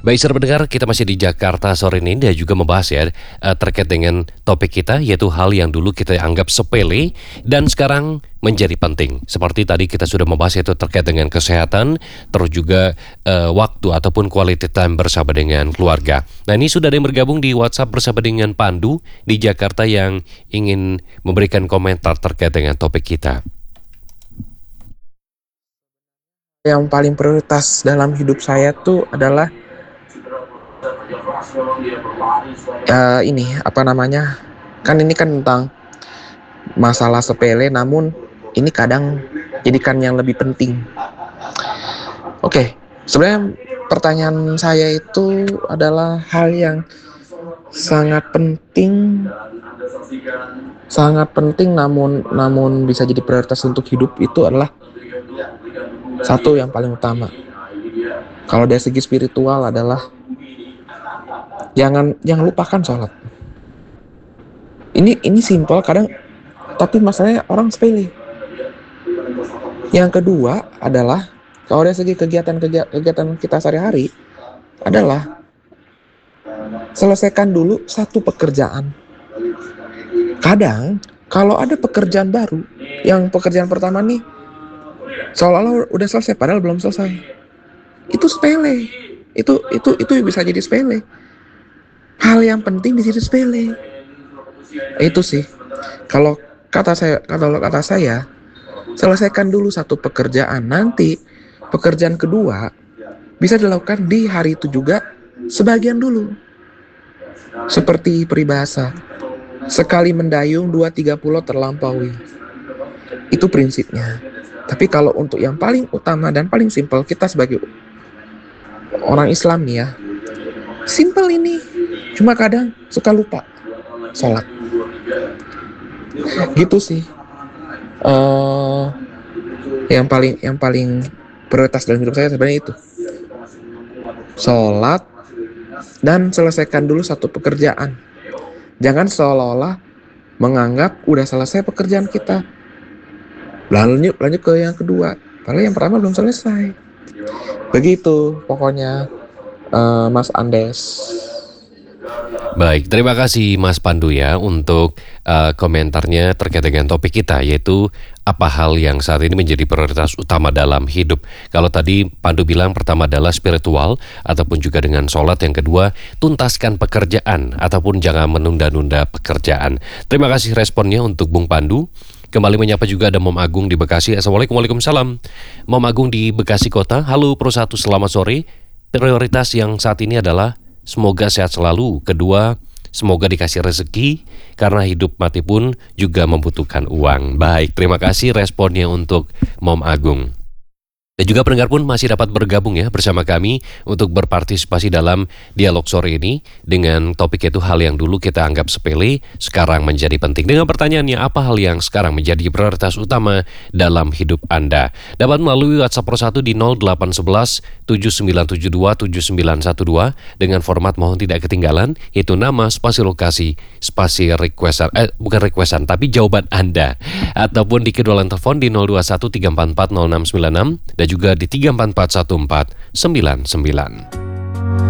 Baik, saudara pendengar, kita masih di Jakarta sore ini dan juga membahas ya terkait dengan topik kita, yaitu hal yang dulu kita anggap sepele dan sekarang menjadi penting. Seperti tadi kita sudah membahas yaitu terkait dengan kesehatan, terus juga waktu ataupun quality time bersama dengan keluarga. Nah, ini sudah ada yang bergabung di WhatsApp bersama dengan Pandu di Jakarta yang ingin memberikan komentar terkait dengan topik kita. Yang paling prioritas dalam hidup saya tuh adalah kan ini kan tentang masalah sepele, namun ini kadang jadikan yang lebih penting. Oke, sebenarnya pertanyaan saya itu adalah hal yang sangat penting namun bisa jadi prioritas untuk hidup itu adalah satu yang paling utama. Kalau dari segi spiritual adalah jangan lupakan sholat. Ini simpel kadang, tapi masalahnya orang sepele. Yang kedua adalah kalau dari segi kegiatan kita sehari-hari adalah selesaikan dulu satu pekerjaan. Kadang kalau ada pekerjaan baru, yang pekerjaan pertama nih seolah-olah udah selesai padahal belum selesai. Itu sepele. Itu bisa jadi sepele. Hal yang penting di situ sepele. Itu sih. Kalau kata saya, selesaikan dulu satu pekerjaan. Nanti pekerjaan kedua bisa dilakukan di hari itu juga sebagian dulu. Seperti peribahasa, sekali mendayung 2-3 pulau terlampaui. Itu prinsipnya. Tapi kalau untuk yang paling utama dan paling simpel, kita sebagai orang Islam nih ya, simpel ini. Cuma kadang suka lupa sholat. Gitu sih. Yang paling prioritas dalam hidup saya sebenarnya itu sholat dan selesaikan dulu satu pekerjaan. Jangan seolah-olah menganggap udah selesai pekerjaan kita, lanjut ke yang kedua, padahal yang pertama belum selesai. Begitu pokoknya, Mas Andes. Baik, terima kasih Mas Pandu ya untuk komentarnya terkait dengan topik kita, yaitu apa hal yang saat ini menjadi prioritas utama dalam hidup. Kalau tadi Pandu bilang pertama adalah spiritual ataupun juga dengan sholat, yang kedua tuntaskan pekerjaan ataupun jangan menunda-nunda pekerjaan. Terima kasih responnya untuk Bung Pandu. Kembali menyapa juga ada Mom Agung di Bekasi. Assalamualaikum, waalaikumsalam. Mom Agung di Bekasi Kota. Halo Pro 1, selamat sore. Prioritas yang saat ini adalah semoga sehat selalu. Kedua, semoga dikasih rezeki karena hidup mati pun juga membutuhkan uang. Baik, terima kasih responnya untuk Mom Agung. Dan juga pendengar pun masih dapat bergabung ya bersama kami untuk berpartisipasi dalam dialog sore ini dengan topik itu hal yang dulu kita anggap sepele sekarang menjadi penting. Dengan pertanyaannya, apa hal yang sekarang menjadi prioritas utama dalam hidup Anda? Dapat melalui WhatsApp Pro 1 di 0811 7972 7912 dengan format mohon tidak ketinggalan, yaitu nama, spasi lokasi, spasi requestan, bukan requestan tapi jawaban Anda, ataupun di kedua line telepon di 021 344 0696 dan juga di 344 1499.